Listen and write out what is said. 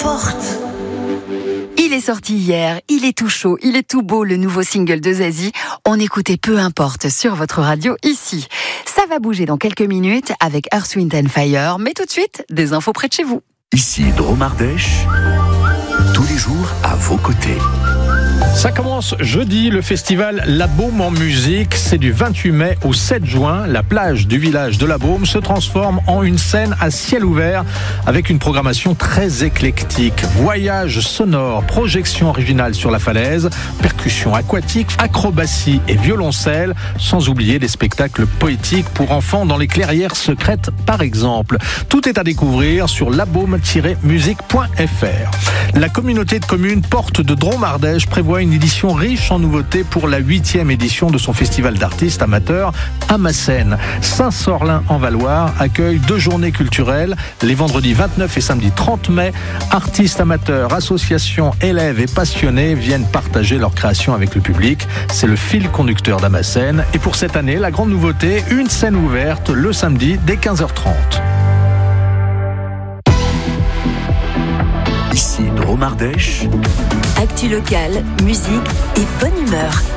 importe. Il est sorti hier, il est tout chaud, il est tout beau, le nouveau single de Zazie. On écoutait Peu importe sur votre radio ici. Ça va bouger dans quelques minutes avec Earth, Wind & Fire, mais tout de suite, des infos près de chez vous. Ici Drôme Ardèche, tous les jours à vos côtés. Ça commence jeudi, le festival La Baume en musique. C'est du 28 mai au 7 juin. La plage du village de La Baume se transforme en une scène à ciel ouvert avec une programmation très éclectique. Voyage sonore, projection originale sur la falaise, percussion aquatique, acrobatie et violoncelle, sans oublier des spectacles poétiques pour enfants dans les clairières secrètes par exemple. Tout est à découvrir sur labaume-musique.fr. La communauté de communes Porte de Drôme Ardèche prévoit une édition riche en nouveautés pour la 8e édition de son festival d'artistes amateurs Amassène. Saint-Sorlin-en-Valoir accueille 2 journées culturelles les vendredis 29 et samedi 30 mai. Artistes amateurs, associations, élèves et passionnés viennent partager leur création avec le public. C'est le fil conducteur d'Amassène. Et pour cette année, la grande nouveauté, une scène ouverte le samedi dès 15h30. Ici Drôme Ardèche. Actu locale, musique et bonne humeur.